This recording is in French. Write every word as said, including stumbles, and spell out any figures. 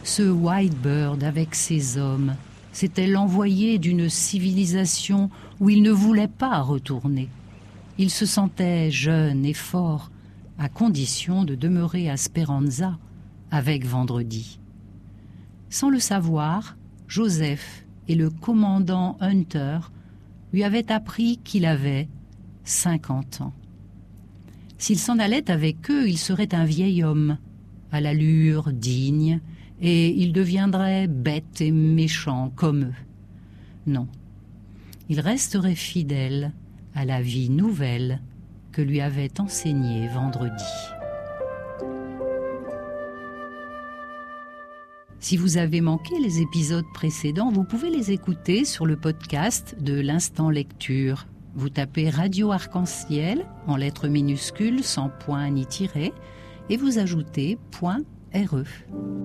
Ce Whitebird avec ses hommes, c'était l'envoyé d'une civilisation où il ne voulait pas retourner. Il se sentait jeune et fort, à condition de demeurer à Speranza avec Vendredi. Sans le savoir, Joseph et le commandant Hunter lui avaient appris qu'il avait cinquante ans. S'il s'en allait avec eux, il serait un vieil homme, à l'allure digne, et il deviendrait bête et méchant comme eux. Non, il resterait fidèle à la vie nouvelle que lui avait enseignée Vendredi. Si vous avez manqué les épisodes précédents, vous pouvez les écouter sur le podcast de l'Instant Lecture. Vous tapez Radio Arc-en-Ciel en lettres minuscules sans point ni tiret et vous ajoutez .re.